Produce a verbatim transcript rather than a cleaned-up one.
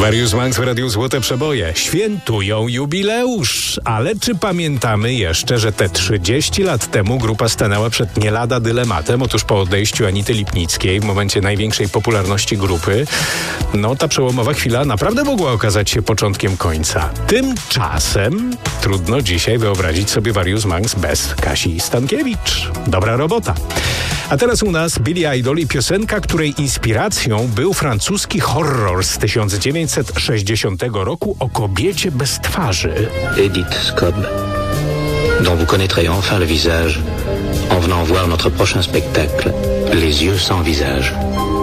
Warius Manx w Radiu Złote Przeboje. Świętują jubileusz. Ale czy pamiętamy jeszcze, że te trzydzieści lat temu grupa stanęła przed nie lada dylematem? Otóż po odejściu Anity Lipnickiej, w momencie największej popularności grupy, no ta przełomowa chwila naprawdę mogła okazać się początkiem końca. Tymczasem trudno dzisiaj wyobrazić sobie Warius Manx bez Kasi Stankiewicz. Dobra robota. A teraz u nas Billy Idol i piosenka, której inspiracją był francuski horror z tysiąc dziewięćset sześćdziesiątego roku o kobiecie bez twarzy. Edith Scobb, dont vous connaîtrez enfin le visage en venant voir notre prochain spectacle, Les yeux sans visage.